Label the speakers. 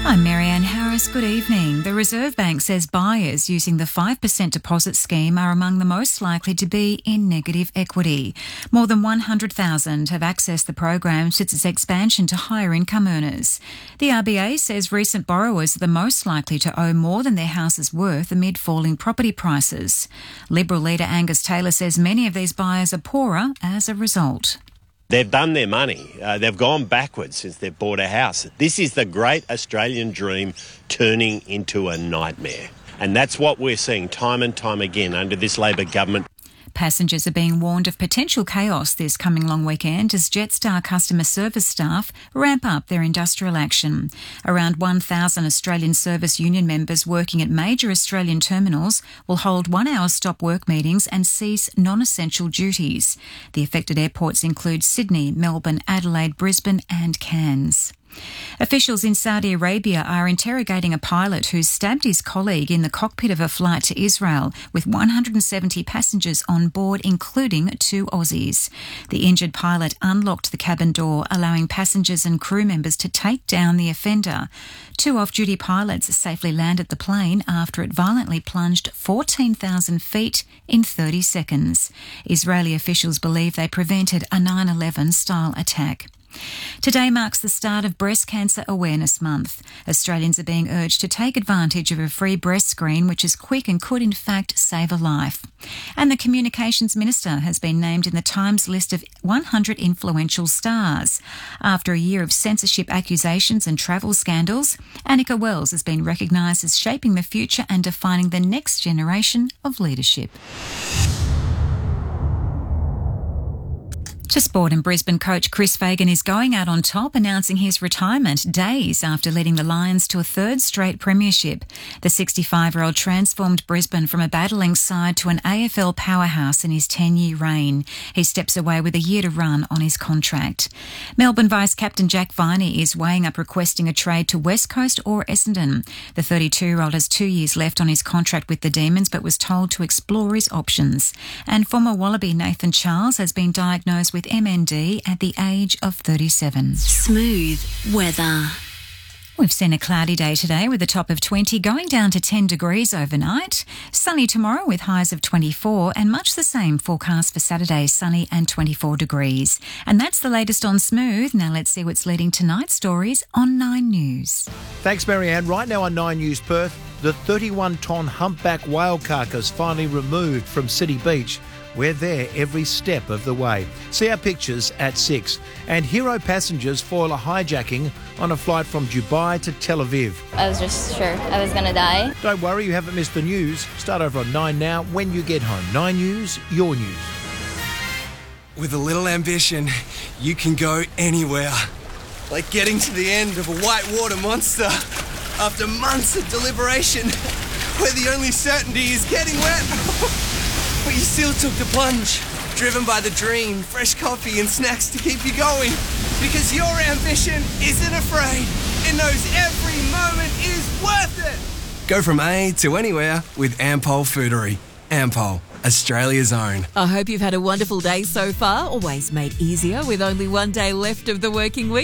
Speaker 1: I'm Marianne Harris. Good evening. The Reserve Bank says buyers using the 5% deposit scheme are among the most likely to be in negative equity. More than 100,000 have accessed the program since its expansion to higher income earners. The RBA says recent borrowers are the most likely to owe more than their house is worth amid falling property prices. Liberal leader Angus Taylor says many of these buyers are poorer as a result.
Speaker 2: They've done their money. They've gone backwards since they've bought a house. This is the great Australian dream turning into a nightmare. And that's what we're seeing time and time again under this Labor government.
Speaker 1: Passengers are being warned of potential chaos this coming long weekend as Jetstar customer service staff ramp up their industrial action. Around 1,000 Australian Service Union members working at major Australian terminals will hold 1-hour stop work meetings and cease non-essential duties. The affected airports include Sydney, Melbourne, Adelaide, Brisbane and Cairns. Officials in Saudi Arabia are interrogating a pilot who stabbed his colleague in the cockpit of a flight to Israel with 170 passengers on board, including 2 Aussies. The injured pilot unlocked the cabin door, allowing passengers and crew members to take down the offender. 2 off-duty pilots safely landed the plane after it violently plunged 14,000 feet in 30 seconds. Israeli officials believe they prevented a 9/11-style attack. Today marks the start of Breast Cancer Awareness Month. Australians are being urged to take advantage of a free breast screen, which is quick and could in fact save a life. And the Communications Minister has been named in the Times list of 100 influential stars. After a year of censorship accusations and travel scandals, Annika Wells has been recognised as shaping the future and defining the next generation of leadership. To sport, and Brisbane coach Chris Fagan is going out on top, announcing his retirement days after leading the Lions to a 3rd straight premiership. The 65-year-old transformed Brisbane from a battling side to an AFL powerhouse in his 10-year reign. He steps away with a year to run on his contract. Melbourne Vice-Captain Jack Viney is weighing up requesting a trade to West Coast or Essendon. The 32-year-old has 2 years left on his contract with the Demons but was told to explore his options. And former Wallaby Nathan Charles has been diagnosed with MND at the age of 37.
Speaker 3: Smooth weather.
Speaker 1: We've seen a cloudy day today with a top of 20 going down to 10 degrees overnight. Sunny tomorrow with highs of 24 and much the same forecast for Saturday, sunny and 24 degrees. And that's the latest on Smooth. Now let's see what's leading tonight's stories on 9 News.
Speaker 4: Thanks, Marianne. Right now on 9 News Perth, the 31-tonne humpback whale carcass finally removed from City Beach. We're there every step of the way. See our pictures at 6. And Hero passengers foil a hijacking on a flight from Dubai to Tel Aviv.
Speaker 5: I was just sure I was going to die.
Speaker 4: Don't worry, you haven't missed the news. Start over on 9 now when you get home. 9 News, your news.
Speaker 6: With a little ambition, you can go anywhere. Like getting to the end of a whitewater monster after months of deliberation, where the only certainty is getting wet. But you still took the plunge, driven by the dream, fresh coffee and snacks to keep you going. Because your ambition isn't afraid. It knows every moment is worth it. Go from A to anywhere with Ampol Foodery. Ampol, Australia's own.
Speaker 3: I hope you've had a wonderful day so far, always made easier with only one day left of the working week.